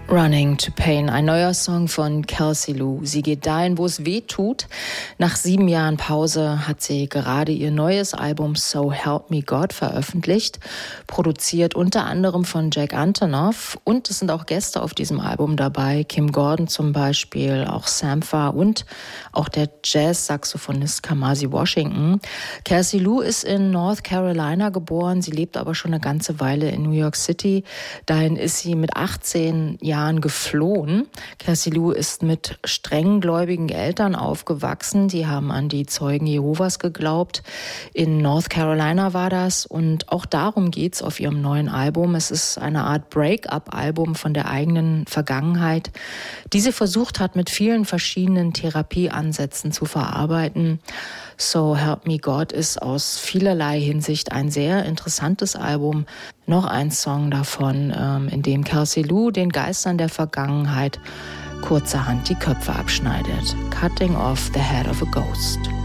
Running to Pain, ein neuer Song von Kelsey Lu. Sie geht dahin, wo es weh tut. Nach 7 Jahren Pause hat sie gerade ihr neues Album So Help Me God veröffentlicht, produziert unter anderem von Jack Antonoff, und es sind auch Gäste auf diesem Album dabei, Kim Gordon zum Beispiel, auch Sampha und auch der Jazz-Saxophonist Kamasi Washington. Kelsey Lu ist in North Carolina geboren, sie lebt aber schon eine ganze Weile in New York City. Dahin ist sie mit 18 Jahren geflohen. Kelsey Lu ist mit strenggläubigen Eltern aufgewachsen. Die haben an die Zeugen Jehovas geglaubt. In North Carolina war das, und auch darum geht's auf ihrem neuen Album. Es ist eine Art Break-up-Album von der eigenen Vergangenheit, die sie versucht hat, mit vielen verschiedenen Therapieansätzen zu verarbeiten. So Help Me God ist aus vielerlei Hinsicht ein sehr interessantes Album. Noch ein Song davon, in dem Kelsey Lu den Geistern der Vergangenheit kurzerhand die Köpfe abschneidet. Cutting Off the Head of a Ghost.